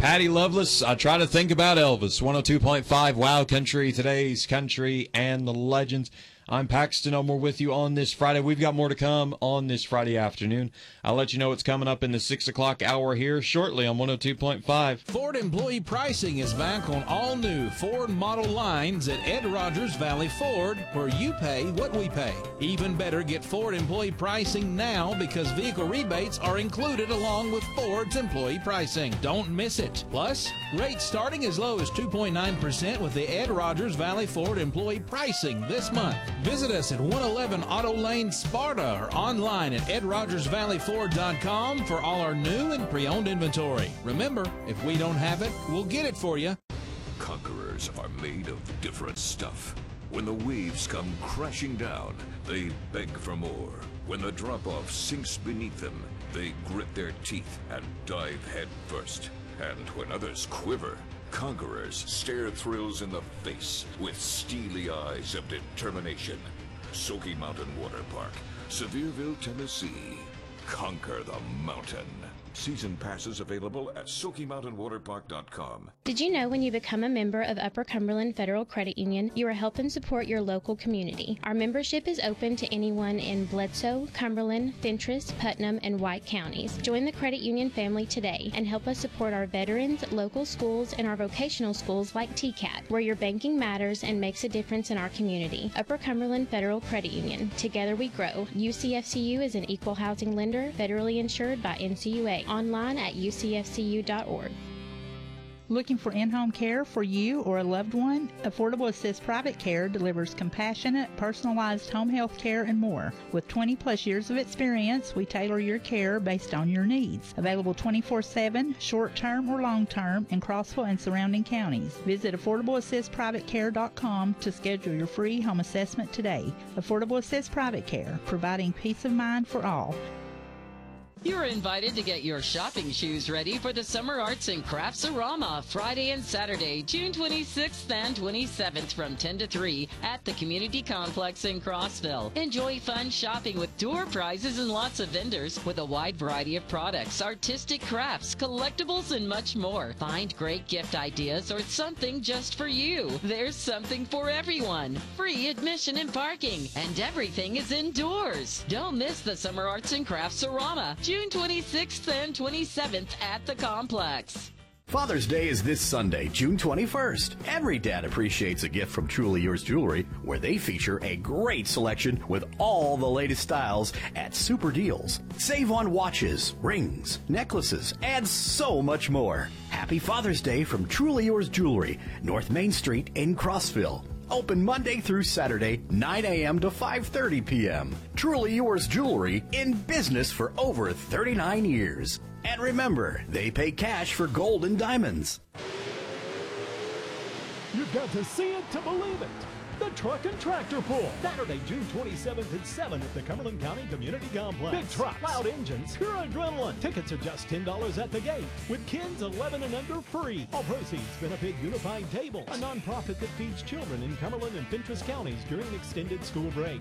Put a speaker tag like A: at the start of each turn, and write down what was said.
A: Patty Loveless, I try to think about Elvis. 102.5 Wow Country, today's country and the legends. I'm Paxton Elmore with you on this Friday. We've got more to come on this Friday afternoon. I'll let you know what's coming up in the 6 o'clock hour here shortly on 102.5.
B: Ford Employee Pricing is back on all new Ford model lines at Ed Rogers Valley Ford, where you pay what we pay. Even better, get Ford Employee Pricing now because vehicle rebates are included along with Ford's employee pricing. Don't miss it. Plus, rates starting as low as 2.9% with the Ed Rogers Valley Ford Employee Pricing this month. Visit us at 111 Auto Lane, Sparta, or online at edrogersvalleyford.com for all our new and pre-owned inventory. Remember, if we don't have it, we'll get it for you.
C: Conquerors are made of different stuff. When the waves come crashing down, they beg for more. When the drop-off sinks beneath them, they grit their teeth and dive head first. And when others quiver, conquerors stare thrills in the face with steely eyes of determination. Smoky Mountain Water Park, Sevierville, Tennessee. Conquer the mountain. Season passes available at SmokyMountainWaterPark.com.
D: Did you know when you become a member of Upper Cumberland Federal Credit Union, you are helping support your local community? Our membership is open to anyone in Bledsoe, Cumberland, Fentress, Putnam, and White counties. Join the credit union family today and help us support our veterans, local schools, and our vocational schools like TCAT, where your banking matters and makes a difference in our community. Upper Cumberland Federal Credit Union. Together we grow. UCFCU is an equal housing lender, federally insured by NCUA. Online at ucfcu.org.
E: Looking for in-home care for you or a loved one? Affordable Assist Private Care delivers compassionate, personalized home health care and more. With 20-plus years of experience, we tailor your care based on your needs. Available 24/7, short-term or long-term in Crossville and surrounding counties. Visit AffordableAssistPrivateCare.com to schedule your free home assessment today. Affordable Assist Private Care, providing peace of mind for all.
F: You're invited to get your shopping shoes ready for the Summer Arts and Crafts-A-Rama Friday and Saturday, June 26th and 27th from 10 to 3 at the Community Complex in Crossville. Enjoy fun shopping with door prizes and lots of vendors with a wide variety of products, artistic crafts, collectibles, and much more. Find great gift ideas or something just for you. There's something for everyone. Free admission and parking, and everything is indoors. Don't miss the Summer Arts and Crafts-A-Rama, June 26th and 27th at the complex.
G: Father's Day is this Sunday, June 21st. Every dad appreciates a gift from Truly Yours Jewelry, where they feature a great selection with all the latest styles at super deals. Save on watches, rings, necklaces, and so much more. Happy Father's Day from Truly Yours Jewelry, North Main Street in Crossville. Open Monday through Saturday, 9 a.m. to 5:30 p.m. Truly Yours Jewelry, in business for over 39 years. And remember, they pay cash for gold and diamonds.
H: You've got to see it to believe it. The Truck and Tractor Pull, Saturday, June 27th at 7 at the Cumberland County Community Complex. Big trucks, loud engines, pure adrenaline. Tickets are just $10 at the gate, with kids 11 and under free. All proceeds benefit Unified Table, a nonprofit that feeds children in Cumberland and Fentress counties during extended school break.